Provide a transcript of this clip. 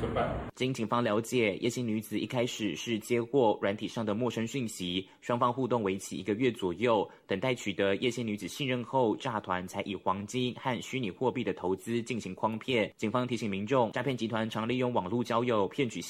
申办。 经警方了解，叶姓女子一开始是接获软体上的陌生讯息，双方互动为期1个月左右，等待取得叶姓女子信任后，诈团才以黄金和虚拟货币的投资进行诓骗。警方提醒民众，诈骗集团常利用网络交友骗取